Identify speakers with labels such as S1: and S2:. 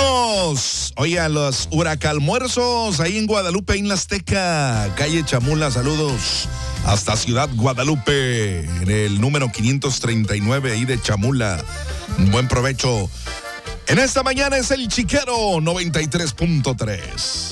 S1: Vámonos. Oye, a los huracalmuerzos ahí en Guadalupe, en la Azteca, calle Chamula, saludos. Hasta Ciudad Guadalupe, en el número 539 ahí de Chamula. Buen provecho. En esta mañana es el Chiquero 93.3.